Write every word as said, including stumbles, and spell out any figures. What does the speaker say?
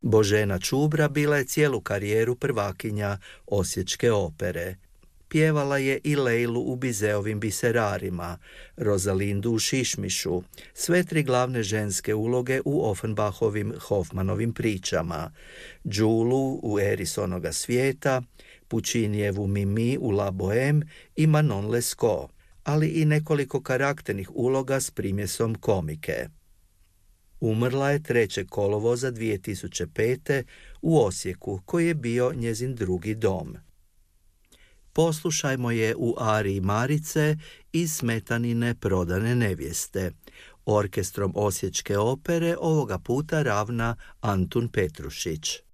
Božena Čubra bila je cijelu karijeru prvakinja Osječke opere. Pjevala je i Lejlu u Bizeovim biserarima, Rozalindu u Šišmišu, sve tri glavne ženske uloge u Offenbachovim Hoffmanovim pričama, Đulu u Eri s onoga svijeta, Puccinijevu Mimi u La Bohème i Manon Lescaut, ali i nekoliko karakternih uloga s primjesom komike. Umrla je trećeg kolovoza dvije tisuće pete. u Osijeku, koji je bio njezin drugi dom. Poslušajmo je u ariji Marice iz Smetanine Prodane nevjeste. Orkestrom Osječke opere ovoga puta ravna Antun Petrušić.